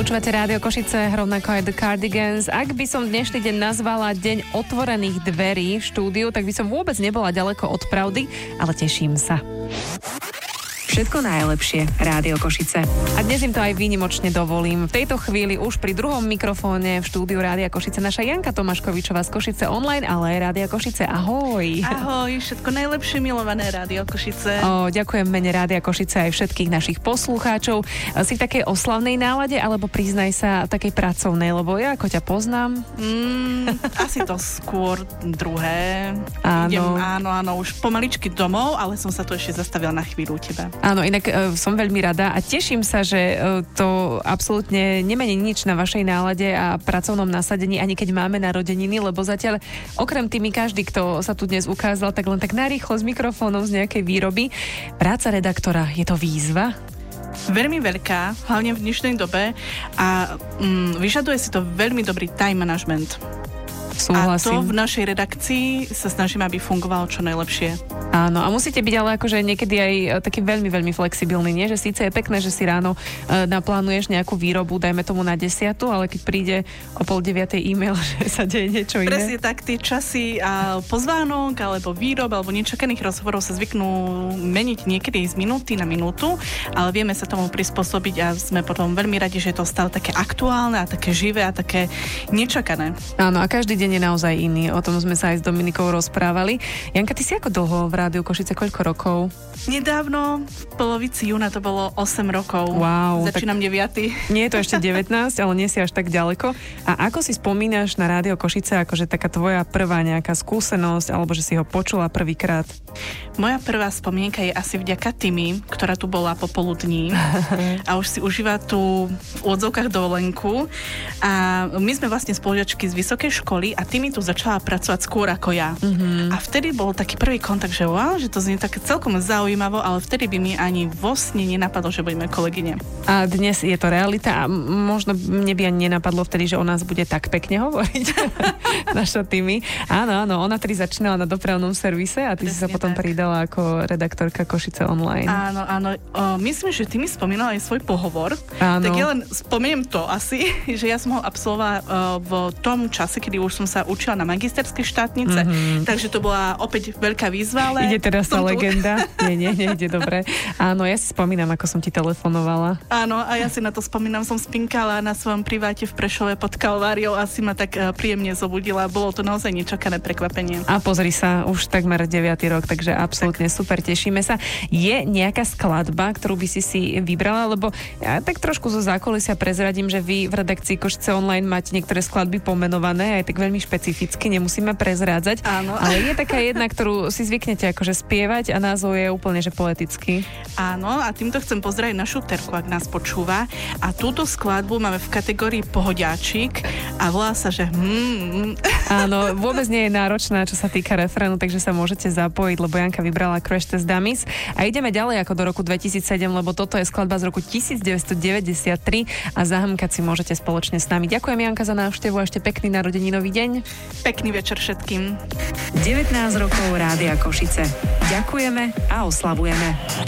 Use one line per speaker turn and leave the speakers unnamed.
Počúvate Rádio Košice, rovnako aj The Cardigans. Ak by som dnešný deň nazvala deň otvorených dverí v štúdiu, tak by som vôbec nebola ďaleko od pravdy, ale teším sa. Všetko najlepšie, Rádio Košice. A dnes im to aj výnimočne dovolím. V tejto chvíli už pri druhom mikrofóne v štúdiu Rádia Košice naša Janka Tomáškovičová z Košice online, ale aj Rádia Košice. Ahoj.
Ahoj, všetko najlepšie, milované Rádio Košice.
Ďakujem mene Rádia Košice aj všetkých našich poslucháčov. Si v takej oslavnej nálade, alebo priznaj sa takej pracovnej, lebo ja ako ťa poznám.
Asi to skôr druhé.
Áno.
Áno, už pomaličky domov, ale som sa tu ešte zastavila na chvíľu u teba.
Áno, inak som veľmi rada a teším sa, že to absolútne nemení nič na vašej nálade a pracovnom nasadení, ani keď máme narodeniny, lebo zatiaľ okrem tými každý, kto sa tu dnes ukázal, tak len tak narýchlo s mikrofónom z nejakej výroby. Práca redaktora, je to výzva?
Veľmi veľká, hlavne v dnešnej dobe a vyžaduje si to veľmi dobrý time management.
Súhlasím.
A to v našej redakcii sa snažíme, aby fungovalo čo najlepšie.
Áno, a musíte byť ale akože niekedy aj taký veľmi, veľmi flexibilný, nie? Že síce je pekné, že si ráno naplánuješ nejakú výrobu, dajme tomu na 10, ale keď príde o 8:30 e-mail, že sa deje niečo iné.
Presne tak, tie časy a pozvánok, alebo výrob, alebo nečakaných rozhovorov sa zvyknú meniť niekedy z minúty na minútu, ale vieme sa tomu prispôsobiť a sme potom veľmi radi, že je to stále také aktuálne a také živé a také nečakané.
Áno, a každý deň je naozaj iný. O tom sme sa aj s Dominikou rozprávali. Janka, ty si ako dlho v Rádiu Košice, koľko rokov?
Nedávno, v polovici júna to bolo 8 rokov.
Wow.
Začínam 9.
Nie je to ešte 19, ale nie si až tak ďaleko. A ako si spomínaš na Rádio Košice, akože taká tvoja prvá nejaká skúsenosť, alebo že si ho počula prvýkrát?
Moja prvá spomienka je asi vďaka Timi, ktorá tu bola popoludní a už si užíva tú v odzovkách dovolenku. A my sme vlastne spolužiačky z vysokej školy a Timi tu začala pracovať skôr ako ja. A vtedy bol taký prvý kontakt, že wow, že to znie také celkom zaujímavo, ale vtedy by mi ani vo sne nenapadlo, že budeme kolegyne.
A dnes je to realita a možno mne by ani nenapadlo vtedy, že o nás bude tak pekne hovoriť naša Timi. Áno, ona tedy začínala na dopravnom servise a ty si sa potom pridala ako redaktorka Košice online.
Áno. Myslím, že ty mi spomínala aj svoj pohovor.
Áno.
Tak ja len spomeniem to asi, že ja som ho absolvovala v tom čase, kedy už som sa učila na magisterskej štátnice. Takže to bola opäť veľká výzva, ale...
Ide teraz tá legenda? Nie, ide dobre. Áno, ja si spomínam, ako som ti telefonovala.
Áno, a ja si na to spomínam, som spinkala na svojom priváte v Prešove pod Kalváriou a si ma tak príjemne zobudila. Bolo to naozaj nečakané prekvapenie.
A pozri sa, už takmer 9. rok, takže absolútne super, tešíme sa. Je nejaká skladba, ktorú by si vybrala? Lebo ja tak trošku zo zákulisia prezradím, že vy v redakcii Košice online máte niektoré skladby pomenované, aj tak veľmi špecificky, nemusíme prezrádzať.
Áno.
Ale je taká jedna, ktorú si zvyknete akože spievať a názov je úplne že poetický.
Áno, a týmto chcem pozdraviť našu Terku, ak nás počúva. A túto skladbu máme v kategórii Pohodiáčik a volá sa, že
Áno, vôbec nie je náročná, čo sa týka refrénu, takže sa môžete zapojiť, lebo Janka vybrala Crash Test Dummies. A ideme ďalej ako do roku 2007, lebo toto je skladba z roku 1993 a zahamkať si môžete spoločne s nami. Ďakujem, Janka, za návštevu a ešte pekný narodeninový deň.
Pekný večer všetkým.
19 rokov Rádia Košice. Ďakujeme a oslavujeme.